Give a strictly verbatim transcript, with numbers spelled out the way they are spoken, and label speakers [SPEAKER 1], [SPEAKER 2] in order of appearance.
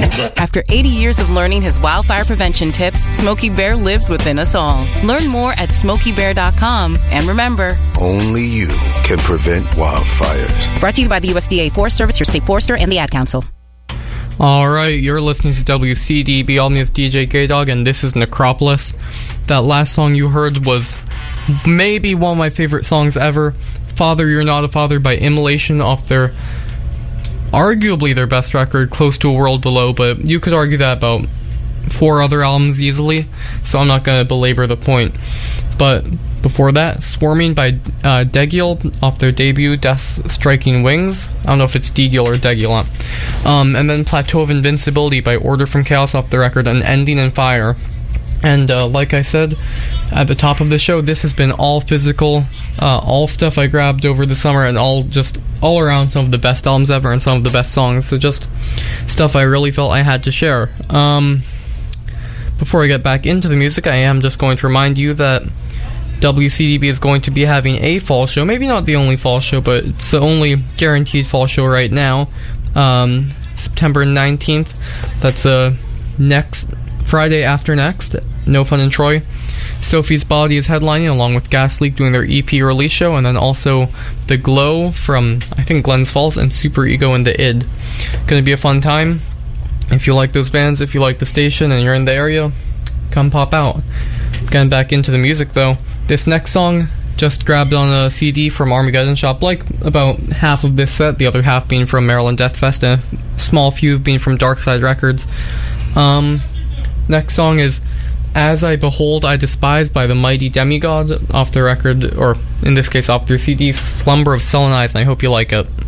[SPEAKER 1] After eighty years of learning his wildfire prevention tips, Smokey Bear lives within us all. Learn more at smokey bear dot com. And remember,
[SPEAKER 2] only you can prevent wildfires.
[SPEAKER 1] Brought to you by the U S D A Forest Service, your state forester, and the Ad Council.
[SPEAKER 3] All right, you're listening to W C D B All Me with D J Gaydog, and this is Necropolis. That last song you heard was maybe one of my favorite songs ever, Father, You're Not a Father by Immolation, off their, arguably their best record, Close to a World Below, but you could argue that about four other albums easily, so I'm not going to belabor the point. But before that, Swarming by uh, Degil off their debut, Death's Striking Wings. I don't know if it's Degil or Degil. Um, and then Plateau of Invincibility by Order from Chaos off the record, and Ending in Fire. And uh, like I said at the top of the show, this has been all physical, uh, all stuff I grabbed over the summer, and all just all around some of the best albums ever and some of the best songs. So just stuff I really felt I had to share. Um, before I get back into the music, I am just going to remind you that W C D B is going to be having a fall show. Maybe not the only fall show, but it's the only guaranteed fall show right now. Um, September nineteenth. That's uh, next Friday after next. No Fun in Troy. Sophie's Body is headlining along with Gas Leak doing their E P release show, and then also The Glow from, I think, Glens Falls, and Super Ego and The Id. Gonna be a fun time. If you like those bands, if you like the station and you're in the area, come pop out. Getting back into the music though, this next song just grabbed on a C D from Armageddon Shop, like about half of this set, the other half being from Maryland Death Fest, and a small few being from Dark Side Records. Um, next song is As I Behold, I Despise by the Mighty Demigod off the record, or in this case off their C D, Slumber of Sullen Eyes, and I hope you like it.